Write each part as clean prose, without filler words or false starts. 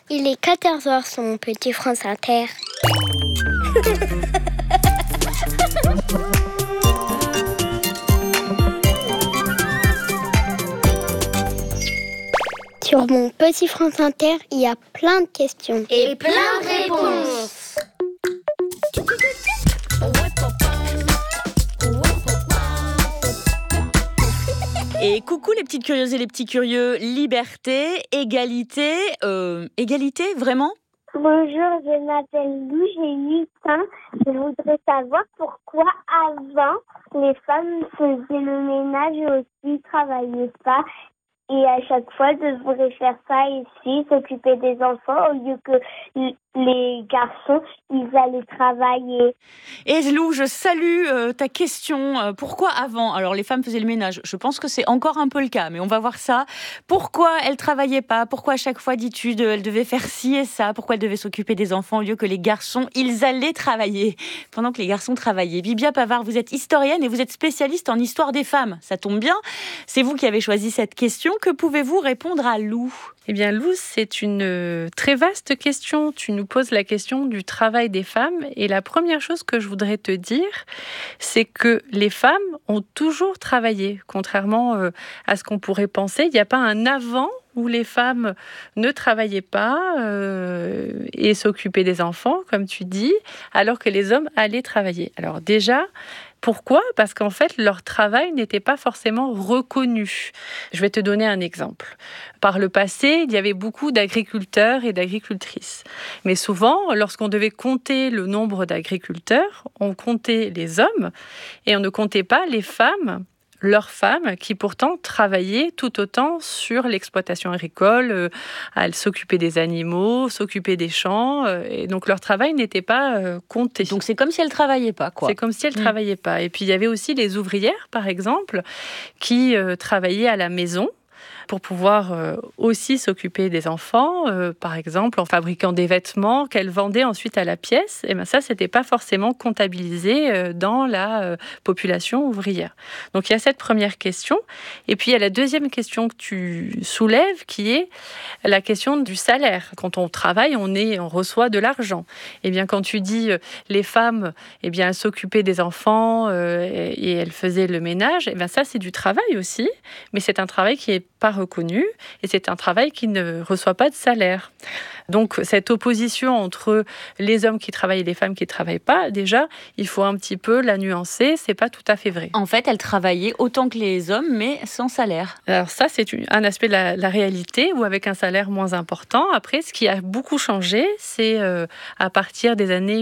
Il est 14h sur mon petit France Inter. Sur mon petit France Inter, il y a plein de questions. Et plein de réponses. Et coucou les petites curieuses et les petits curieux, liberté, égalité, égalité vraiment ? Bonjour, je m'appelle Lou, j'ai 8 ans. Je voudrais savoir pourquoi avant, les femmes faisaient le ménage aussi, ne travaillaient pas. Et à chaque fois, devraient faire ça ici, s'occuper des enfants, au lieu que les garçons, ils allaient travailler. Et Lou, je salue ta question. Pourquoi avant ? Alors les femmes faisaient le ménage. Je pense que c'est encore un peu le cas, mais on va voir ça. Pourquoi elles travaillaient pas ? Pourquoi à chaque fois, dis-tu, elles devaient faire ci et ça ? Pourquoi elles devaient s'occuper des enfants au lieu que les garçons, ils allaient travailler pendant que les garçons travaillaient ? Bibia Pavard, vous êtes historienne et vous êtes spécialiste en histoire des femmes. Ça tombe bien. C'est vous qui avez choisi cette question. Que pouvez-vous répondre à Lou ? Eh bien, Lou, c'est une très vaste question. Tu nous poses la question du travail des femmes. Et la première chose que je voudrais te dire, c'est que les femmes ont toujours travaillé. Contrairement à ce qu'on pourrait penser, il n'y a pas un avant où les femmes ne travaillaient pas et s'occupaient des enfants, comme tu dis, alors que les hommes allaient travailler. Alors déjà, pourquoi ? Parce qu'en fait, leur travail n'était pas forcément reconnu. Je vais te donner un exemple. Par le passé, il y avait beaucoup d'agriculteurs et d'agricultrices. Mais souvent, lorsqu'on devait compter le nombre d'agriculteurs, on comptait les hommes et on ne comptait pas les femmes, leurs femmes, qui pourtant travaillaient tout autant sur l'exploitation agricole, elles s'occupaient des animaux, s'occupaient des champs, et donc leur travail n'était pas compté. Donc c'est comme si elles travaillaient pas, quoi. C'est comme si elles travaillaient pas. Et puis il y avait aussi les ouvrières, par exemple, qui travaillaient à la maison pour pouvoir aussi s'occuper des enfants, par exemple en fabriquant des vêtements qu'elles vendaient ensuite à la pièce. Et bien ça, c'était pas forcément comptabilisé dans la population ouvrière. Donc il y a cette première question. Et puis il y a la deuxième question que tu soulèves, qui est la question du salaire. Quand on travaille, on reçoit de l'argent. Et bien quand tu dis les femmes, eh bien elles s'occupaient des enfants et elles faisaient le ménage, et bien ça c'est du travail aussi, mais c'est un travail qui est pas reconnu et c'est un travail qui ne reçoit pas de salaire. Donc cette opposition entre les hommes qui travaillent et les femmes qui ne travaillent pas, déjà, il faut un petit peu la nuancer, c'est pas tout à fait vrai. En fait, elles travaillaient autant que les hommes, mais sans salaire. Alors ça, c'est un aspect de la réalité, ou avec un salaire moins important. Après, ce qui a beaucoup changé, c'est à partir des années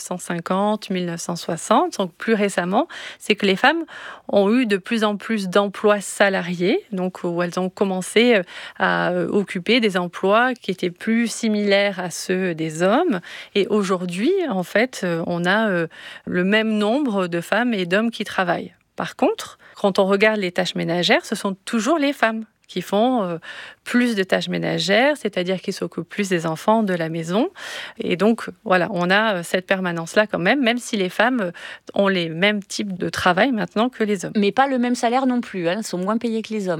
1950, 1960, donc plus récemment, c'est que les femmes ont eu de plus en plus d'emplois salariés, donc où elles ont commencé à occuper des emplois qui étaient plus similaires à ceux des hommes. Et aujourd'hui, en fait, on a le même nombre de femmes et d'hommes qui travaillent. Par contre, quand on regarde les tâches ménagères, ce sont toujours les femmes qui font plus de tâches ménagères, c'est-à-dire qui s'occupent plus des enfants, de la maison. Et donc, voilà, on a cette permanence-là quand même si les femmes ont les mêmes types de travail maintenant que les hommes. Mais pas le même salaire non plus, elles sont moins payées que les hommes.